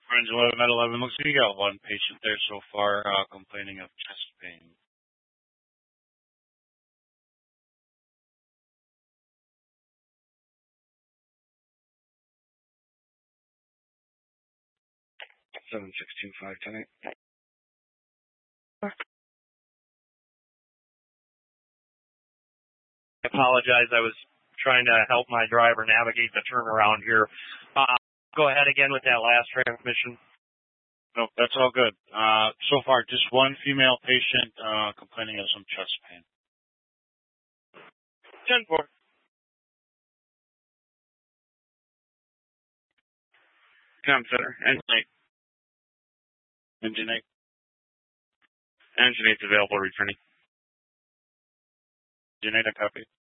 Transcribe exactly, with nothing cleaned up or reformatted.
Orange eleven at eleven. Looks like you got one patient there so far uh, complaining of chest pain. seven six two five ten eight. I apologize. I was trying to help my driver navigate the turnaround here. Uh, go ahead again with that last transmission. No, that's all good. Uh, so far, just one female patient uh, complaining of some chest pain. ten four. Com Center. Engine eight. Engine eight. Engine eight's available, returning. Engine eight, I copy.